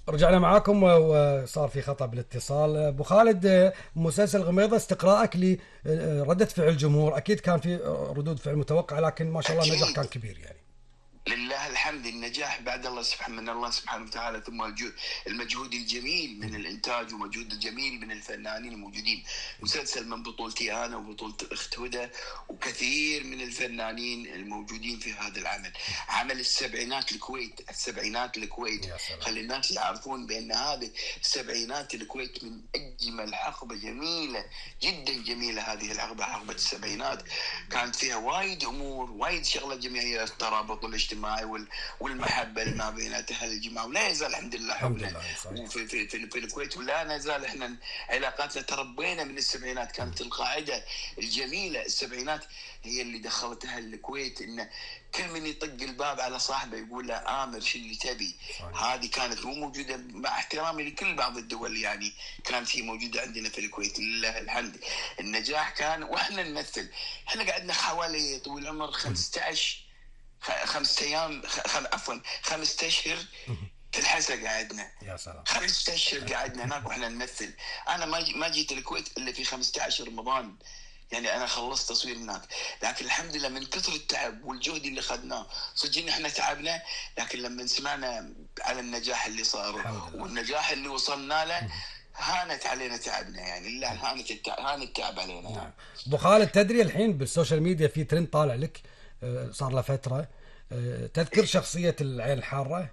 رجعنا معاكم وصار في خطأ بالاتصال. ابو خالد، مسلسل غميضة، استقراءك لردة فعل الجمهور، اكيد كان في ردود فعل متوقعة، لكن ما شاء الله النجاح كان اكيد. كبير يعني. لله الحمد، النجاح بعد الله سبحانه، من الله سبحانه وتعالى، ثم المجهود الجميل من الانتاج ومجهود الجميل من الفنانين الموجودين. مسلسل من بطولتي انا وبطولة الاخت هدى وكثير من الفنانين الموجودين في هذا العمل. عمل السبعينات الكويت، السبعينات الكويت. يا سلام. خلي الناس يعرفون بان هذه السبعينات الكويت من اجمل حقبه جميله، جدا جميله. هذه الحقبه، حقبه السبعينات، كانت فيها وايد امور، وايد شغله جميله، الترابط الاجتماعي والمحبه اللي ما بين اهل الجماعه، ولا يزال الحمد لله الحمد حبنا. لله، صحيح. في الكويت، ولا نزال احنا علاقاتنا تربينا من السبعينات. كانت القاعده الجميله السبعينات هي اللي دخلتها الكويت، ان كل من يطق الباب على صاحبه يقول له آمر شو اللي تبي. صحيح. هذه كانت مو موجوده، مع احترامي لكل بعض الدول يعني، كانت هي موجوده عندنا في الكويت. لله الحمد. النجاح كان واحنا نمثل. احنا قعدنا حوالي طول العمر 15 خمسة ايام، عفوا 5 اشهر في الحسا قعدنا. يا سلام. 5 اشهر قعدنا هناك واحنا نمثل. انا ما جيت الكويت الا في 15 رمضان، يعني انا خلصت تصوير هناك. لكن الحمد لله من كثر التعب والجهد اللي اخذناه، صدقني احنا تعبنا، لكن لما سمعنا على النجاح اللي صار والنجاح اللي وصلنا له، هانت علينا تعبنا يعني. لا، هان التعب علينا نعم. يعني. ابو خالد، تدري الحين بالسوشيال ميديا في ترند طالع لك، صار له فترة، تذكر شخصية العين الحارة؟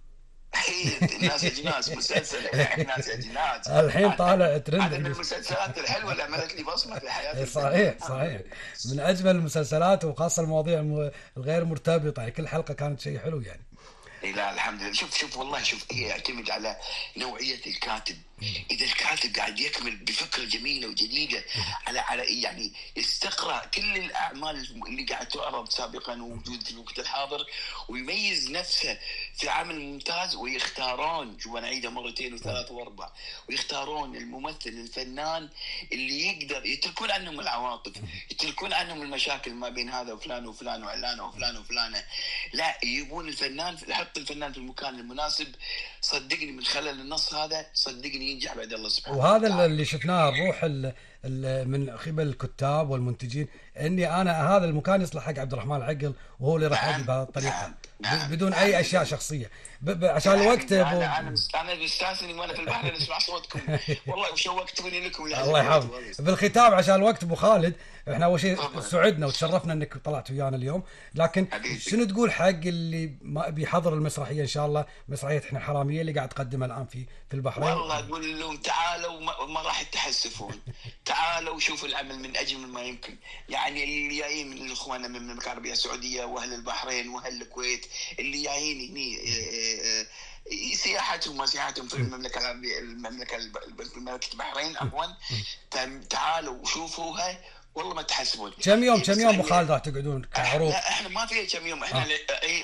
اكيد، الناس اجناس، مسلسل الناس اجناس. الحين طالع هذا من ترند. المسلسلات الحلوه اللي عملت لي بصمه في حياتي الفنيه، صحيح الحمد صحيح. لله. من اجمل المسلسلات، وخاصه المواضيع الغير مرتبطه، يعني كل حلقه كانت شيء حلو يعني. إيه، لا الحمد لله. شوف والله، هي يعتمد على نوعيه الكاتب. اذا الكاتب قاعد يكمل بفكره جميله وجديده، على يعني يستقرا كل الاعمال اللي قاعد تعرض سابقا وموجود في الوقت الحاضر، ويميز نفسه في عمل ممتاز، ويختارون، شوف انا اعيده مرتين وثلاث واربع، ويختارون الممثل الفنان اللي يقدر يتركون عنهم العواطف، يتركون عنهم المشاكل ما بين هذا وفلان وفلان وعلانه وفلان وفلانه. لا، يجيبون الفنان، يحط الفنان في المكان المناسب. صدقني من خلال النص هذا، صدقني ينجح بعد الله سبحانه وهذا وتعالى. اللي شفناه، الروح من قبل الكتاب والمنتجين، اني انا هذا المكان يصلح حق عبد الرحمن العقل، وهو اللي راح يأدي نعم، بهذه الطريقه، نعم، نعم، بدون نعم. اي اشياء شخصيه، عشان الوقت انا مستانس اني وانا في البحر اسمع صوتكم. والله وشوقتوني لكم لاهل الله الكويت يحفظك. والله. بالختام عشان الوقت ابو خالد، احنا اول شيء تفضل سعدنا وتشرفنا انك طلعت ويانا اليوم، لكن حبيبي. شنو تقول حق اللي ما بيحضر المسرحيه ان شاء الله، مسرحيه احنا حراميه اللي قاعد تقدمها الان في البحرين؟ والله اقول لهم تعالوا، ما راح تحسفون. تعالوا وشوفوا العمل من اجمل ما يمكن. يعني اللي جايين من اخواننا من المملكه العربيه السعوديه واهل البحرين واهل الكويت، اللي جايين هني سياحتهم وسياحتهم في المملكه العربيه، مملكه البحرين عفوا. تعالوا وشوفوها، والله ما تحسبون. كم يوم ابو مسرحيه. خالد راح تقعدون كعروض؟ لا، احنا ما فيها كم يوم، احنا